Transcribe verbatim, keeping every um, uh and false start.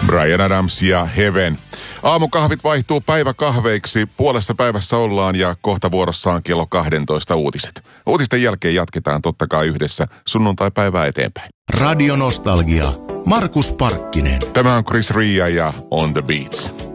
Bryan Adams ja Heaven. Aamukahvit vaihtuu päiväkahveiksi. Puolessa päivässä ollaan ja kohta vuorossa on kello kaksitoista uutiset. Uutisten jälkeen jatketaan totta kai yhdessä sunnuntai-päivää eteenpäin. Radio Nostalgia. Markus Parkkinen. Tämä on Chris Ria ja On the Beats.